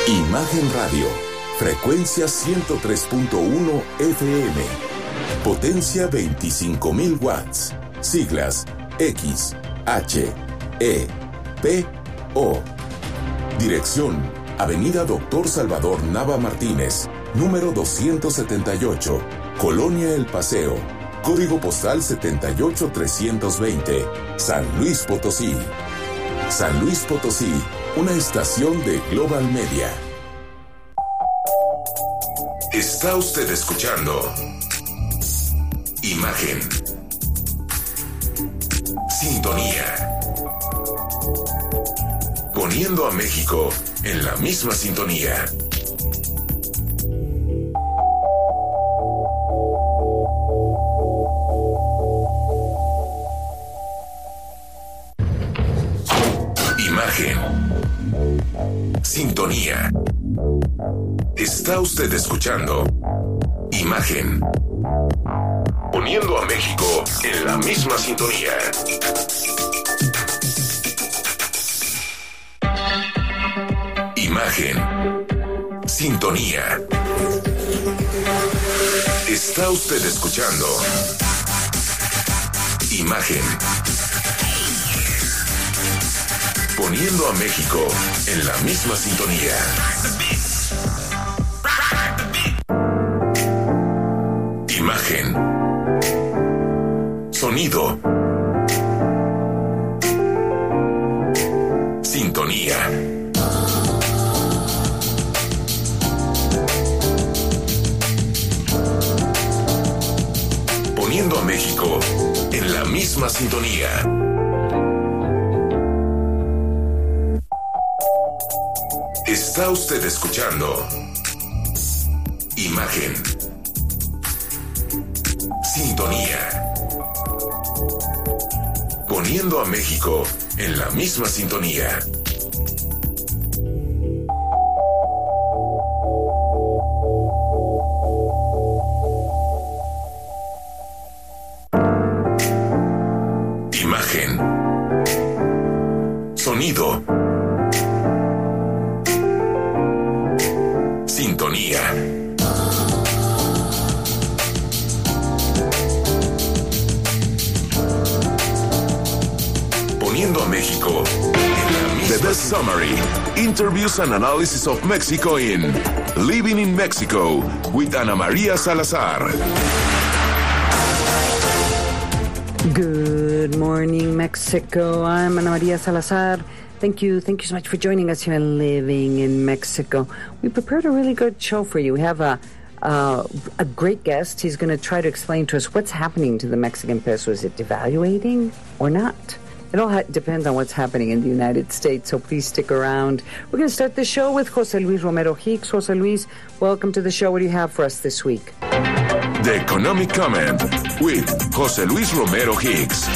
Imagen Radio, frecuencia 103.1 FM, potencia 25.000 watts, siglas X, H, E, P, O. Dirección, Avenida Dr. Salvador Nava Martínez, número 278, Colonia El Paseo, código postal 78320, San Luis Potosí. San Luis Potosí, una estación de Global Media. Está usted escuchando Imagen. Sintonía. Poniendo a México en la misma sintonía. Imagen. Sintonía. Está usted escuchando Imagen. Poniendo a México en la misma sintonía. Imagen. Sintonía. Está usted escuchando Imagen. Poniendo a México en la misma sintonía. Imagen. Sonido. Sintonía. Poniendo a México en la misma sintonía. Está usted escuchando Imagen. Sintonía. Poniendo a México en la misma sintonía. Imagen. Sonido. Sintonía. Poniendo a México en la misma. The Best Summary, interviews and analysis of Mexico in Living in Mexico with Ana María Salazar. Good morning, Mexico. I'm Ana María Salazar. Thank you so much for joining us here in Living in Mexico. We prepared a really good show for you. We have a great guest. He's going to try to explain to us what's happening to the Mexican peso. Is it devaluating or not? It all depends on what's happening in the United States, so please stick around. We're going to start the show with José Luis Romero Hicks. José Luis, welcome to the show. What do you have for us this week? The Economic Comment with José Luis Romero Hicks.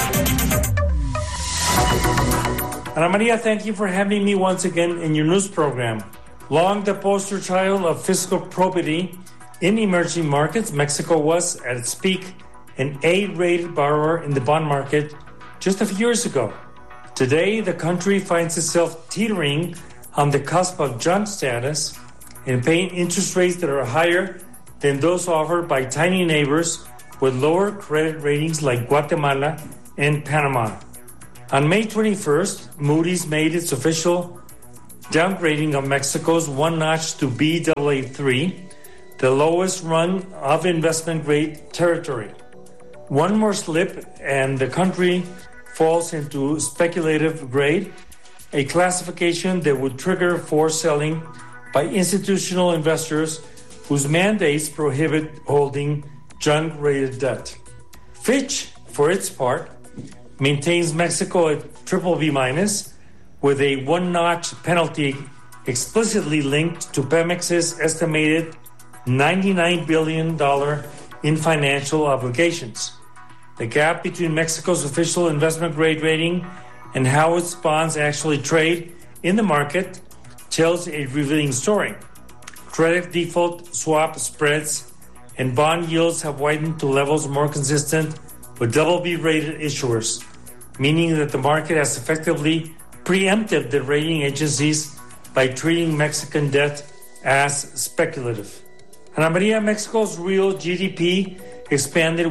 Ana Maria, thank you for having me once again in your news program. Long the poster child of fiscal probity in emerging markets, Mexico was, at its peak, an A-rated borrower in the bond market just a few years ago. Today, the country finds itself teetering on the cusp of junk status and paying interest rates that are higher than those offered by tiny neighbors with lower credit ratings like Guatemala and Panama. On May 21st, Moody's made its official downgrading of Mexico's one notch to Baa3, the lowest rung of investment-grade territory. One more slip and the country falls into speculative grade, a classification that would trigger forced selling by institutional investors whose mandates prohibit holding junk-rated debt. Fitch, for its part, maintains Mexico at BBB- with a one-notch penalty explicitly linked to Pemex's estimated $99 billion in financial obligations. The gap between Mexico's official investment-grade rating and how its bonds actually trade in the market tells a revealing story. Credit default swap spreads and bond yields have widened to levels more consistent with BB-rated issuers, meaning that the market has effectively preempted the rating agencies by treating Mexican debt as speculative. Ana Maria, Mexico's real GDP expanded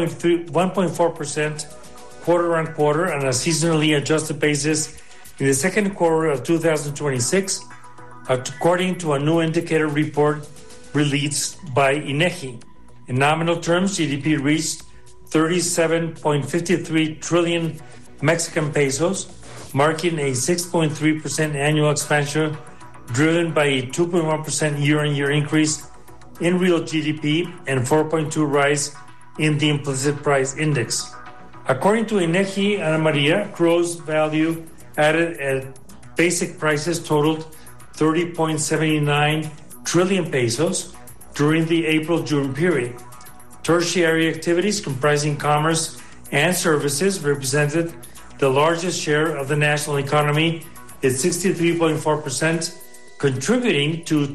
1.4% quarter-on-quarter on a seasonally adjusted basis in the second quarter of 2026, according to a new indicator report released by INEGI. In nominal terms, GDP reached 37.53 trillion Mexican pesos, marking a 6.3% annual expansion driven by a 2.1% year-on-year increase in real GDP and 4.2% rise in the implicit price index. According to INEGI, Ana Maria, gross value added at basic prices totaled 30.79 trillion pesos during the April-June period. Tertiary activities comprising commerce and services represented the largest share of the national economy at 63.4%, contributing to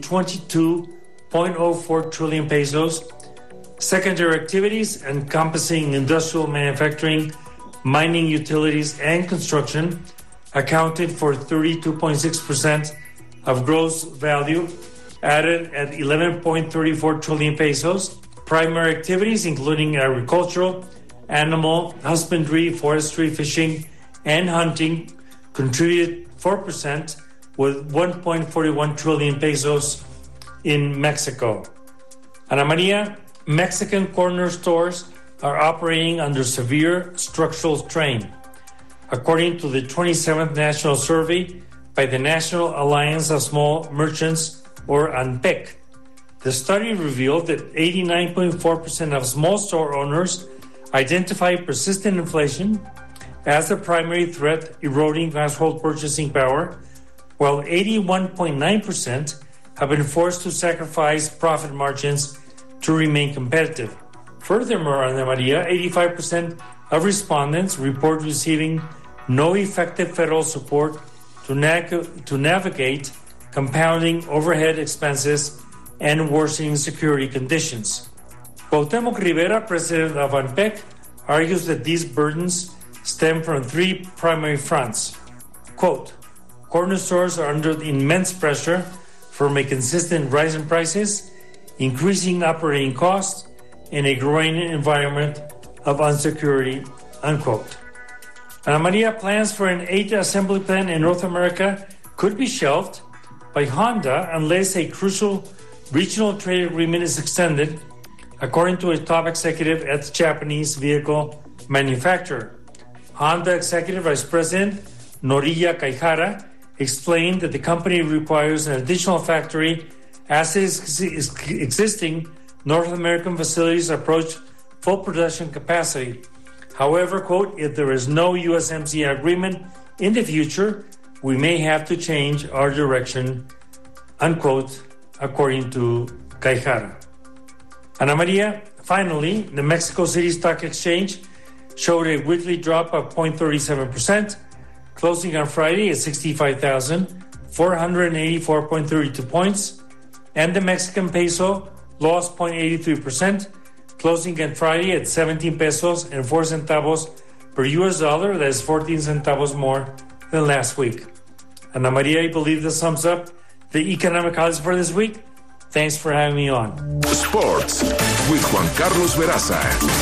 22.04 trillion pesos. Secondary activities encompassing industrial manufacturing, mining, utilities, and construction accounted for 32.6% of gross value added at 11.34 trillion pesos. Primary activities, including agricultural, animal husbandry, forestry, fishing, and hunting, contributed 4% with 1.41 trillion pesos in Mexico. Ana Maria, Mexican corner stores are operating under severe structural strain. According to the 27th National Survey by the National Alliance of Small Merchants, or ANPEC, the study revealed that 89.4% of small store owners identify persistent inflation as the primary threat eroding household purchasing power, while 81.9% have been forced to sacrifice profit margins to remain competitive. Furthermore, Ana Maria, 85% of respondents report receiving no effective federal support to navigate compounding overhead expenses and worsening security conditions. Cuauhtémoc Rivera, president of ANPEC, argues that these burdens stem from three primary fronts. Quote, corner stores are under immense pressure from a consistent rise in prices, increasing operating costs, and a growing environment of insecurity, unquote. Ana Maria, plans for an 8th assembly plant in North America could be shelved by Honda unless a crucial regional trade agreement is extended, according to a top executive at the Japanese vehicle manufacturer. Honda Executive Vice President Noriya Kaihara explained that the company requires an additional factory as its existing North American facilities approach full production capacity. However, quote, if there is no USMCA agreement in the future, we may have to change our direction, unquote, according to Kaihara. Ana Maria, finally, the Mexico City Stock Exchange showed a weekly drop of 0.37%, closing on Friday at 65,484.32 points, and the Mexican peso lost 0.83%, closing on Friday at 17 pesos and 4 centavos per US dollar. That is 14 centavos more than last week. Ana Maria, I believe this sums up the economic highlights for this week. Thanks for having me on. Sports with Juan Carlos Veraza.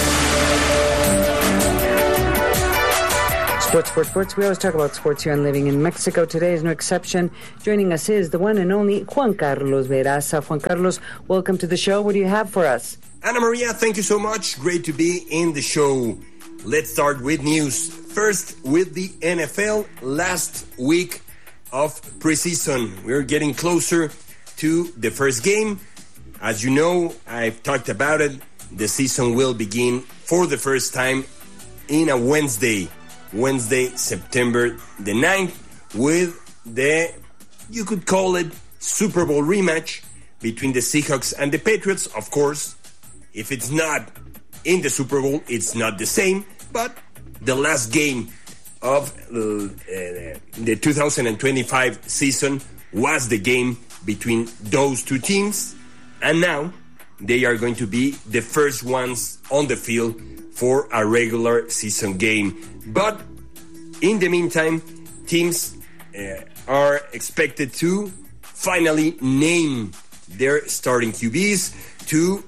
Sports. We always talk about sports here on Living in Mexico. Today is no exception. Joining us is the one and only Juan Carlos Veraza. Juan Carlos, welcome to the show. What do you have for us? Ana Maria, thank you so much. Great to be in the show. Let's start with news. First, with the NFL, last week of preseason. We're getting closer to the first game. As you know, I've talked about it. The season will begin for the first time in a Wednesday, September the 9th, with the, you could call it, Super Bowl rematch between the Seahawks and the Patriots. Of course, if it's not in the Super Bowl, it's not the same, but the last game of the 2025 season was the game between those two teams, and now they are going to be the first ones on the field for a regular season game. But in the meantime, teams are expected to finally name their starting QBs to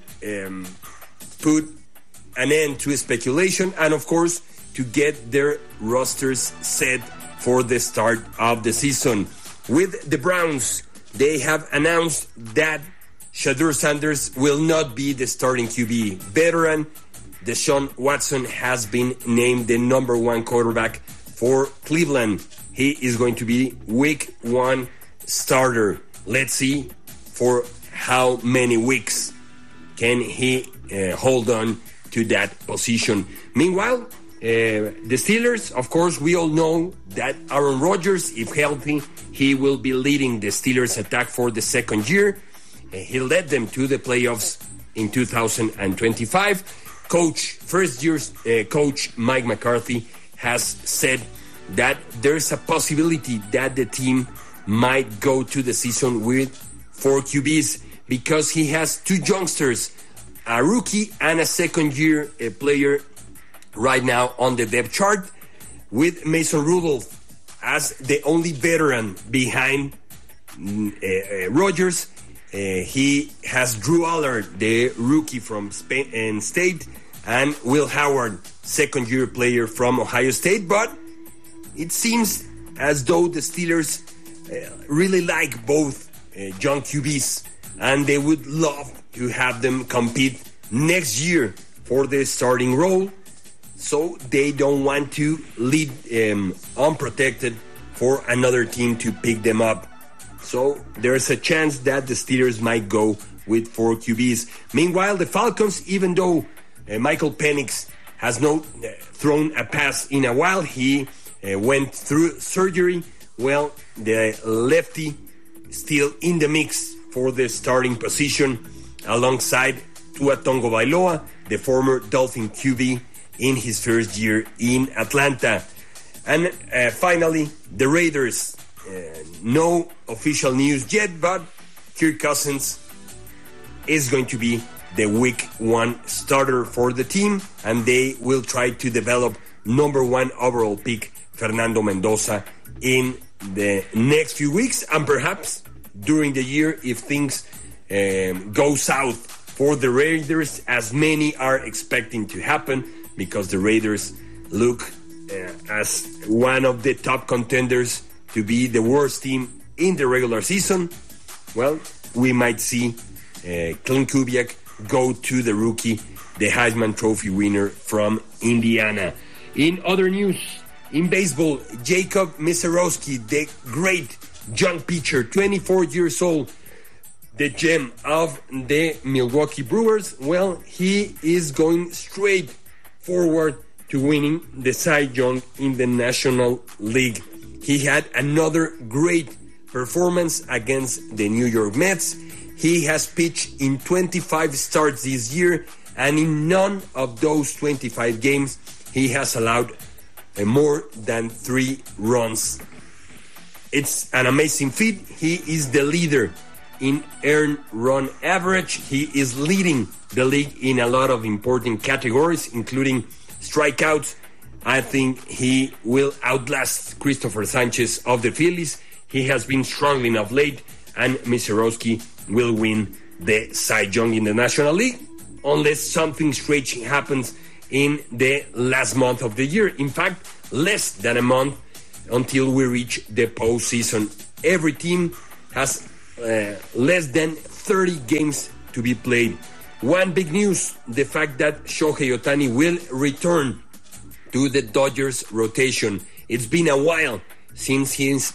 put an end to speculation and, of course, to get their rosters set for the start of the season. With the Browns, they have announced that Shedeur Sanders will not be the starting QB. Veteran Deshaun Watson has been named the number 1 quarterback for Cleveland. He is going to be week 1 starter. Let's see for how many weeks can he hold on to that position. Meanwhile, the Steelers, of course, we all know that Aaron Rodgers, if healthy, he will be leading the Steelers attack for the second year. He led them to the playoffs in 2025. First-year coach Mike McCarthy has said that there's a possibility that the team might go to the season with 4 QBs because he has 2 youngsters, a rookie and a second-year player right now on the depth chart, with Mason Rudolph as the only veteran behind Rodgers. He has Drew Allard, the rookie from Penn State, and Will Howard, second-year player from Ohio State. But it seems as though the Steelers really like both young QBs, and they would love to have them compete next year for the starting role. So they don't want to leave unprotected for another team to pick them up. So there's a chance that the Steelers might go with 4 QBs. Meanwhile, the Falcons, even though Michael Penix has not thrown a pass in a while, he went through surgery. Well, the lefty still in the mix for the starting position alongside Tua Tagovailoa, the former Dolphin QB in his first year in Atlanta. And finally, the Raiders. No official news yet, but Kirk Cousins is going to be the week 1 starter for the team, and they will try to develop number 1 overall pick Fernando Mendoza in the next few weeks, and perhaps during the year if things go south for the Raiders, as many are expecting to happen, because the Raiders look as one of the top contenders to be the worst team in the regular season. Well, we might see Clint Kubiak go to the rookie, the Heisman Trophy winner from Indiana. In other news, in baseball, Jacob Misiorowski, the great young pitcher, 24 years old, the gem of the Milwaukee Brewers, well, he is going straight forward to winning the Cy Young in the National League. He had another great performance against the New York Mets. He has pitched in 25 starts this year, and in none of those 25 games, he has allowed more than 3 runs. It's an amazing feat. He is the leader in earned run average. He is leading the league in a lot of important categories, including strikeouts. I think he will outlast Christopher Sanchez of the Phillies. He has been struggling of late, and Misiorowski will win the Cy Young in the National League, unless something strange happens in the last month of the year. In fact, less than a month until we reach the postseason. Every team has less than 30 games to be played. One big news, the fact that Shohei Ohtani will return to the Dodgers rotation. It's been a while since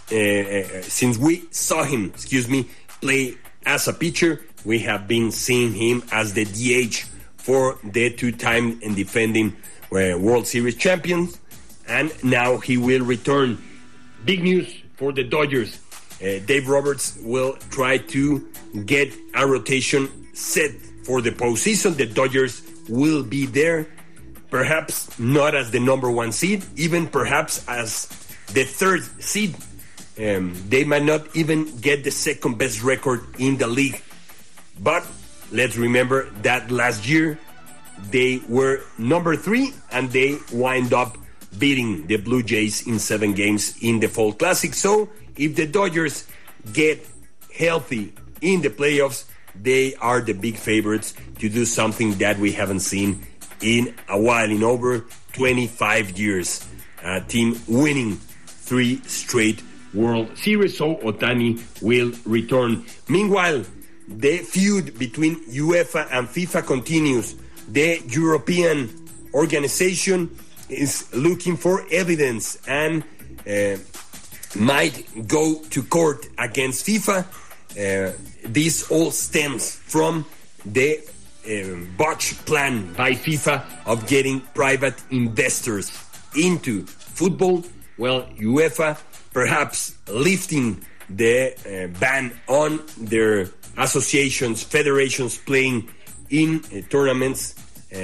we saw him, play as a pitcher. We have been seeing him as the DH for the 2-time and defending World Series champions, and now he will return. Big news for the Dodgers. Dave Roberts will try to get a rotation set for the postseason. The Dodgers will be there, perhaps not as the number 1 seed, even perhaps as the 3rd seed. They might not even get the second best record in the league. But let's remember that last year they were number 3 and they wind up beating the Blue Jays in 7 games in the Fall Classic. So if the Dodgers get healthy in the playoffs, they are the big favorites to do something that we haven't seen in a while, in over 25 years. A team winning 3 straight World Series, so Ohtani will return. Meanwhile, the feud between UEFA and FIFA continues. The European organization is looking for evidence and might go to court against FIFA. This all stems from the botched plan by FIFA of getting private investors into football. Well, UEFA perhaps lifting the ban on their associations, federations playing in tournaments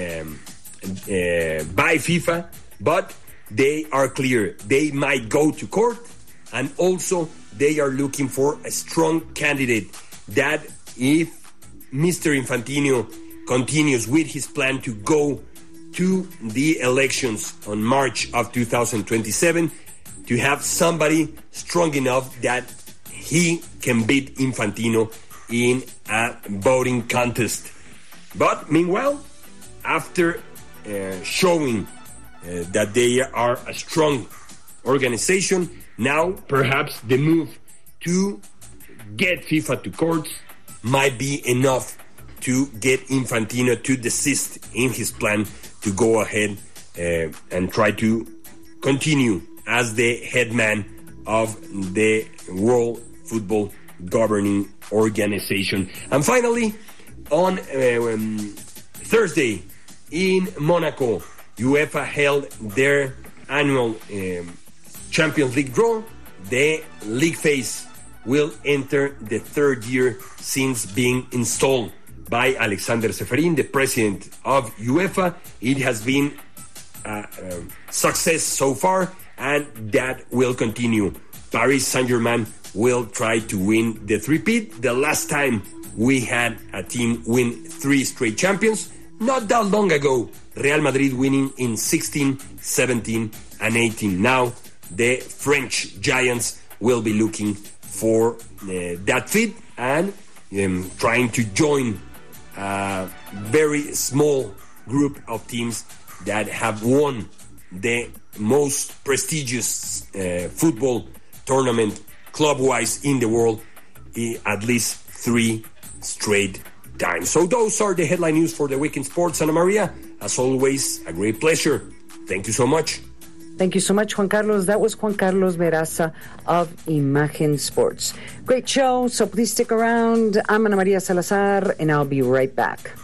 by FIFA, but they are clear. They might go to court, and also they are looking for a strong candidate that, if Mr. Infantino continues with his plan to go to the elections on March of 2027, to have somebody strong enough that he can beat Infantino in a voting contest. But meanwhile, after showing that they are a strong organization, now perhaps the move to get FIFA to court might be enough to get Infantino to desist in his plan to go ahead and try to continue as the head man of the World Football Governing Organization. And finally, on Thursday in Monaco, UEFA held their annual Champions League draw. The league phase will enter the third year since being installed by Alexander Seferin, the president of UEFA. It has been a success so far, and that will continue. Paris Saint-Germain will try to win the three-peat. The last time we had a team win 3 straight champions, not that long ago, Real Madrid winning in 16, 17, and 18. Now, the French giants will be looking for that feat and trying to join a very small group of teams that have won the most prestigious football tournament club-wise in the world at least 3 straight times. So those are the headline news for the week in sports, Ana Maria. As always, a great pleasure. Thank you so much. Thank you so much, Juan Carlos. That was Juan Carlos Veraza of Imagen Sports. Great show, so please stick around. I'm Ana Maria Salazar, and I'll be right back.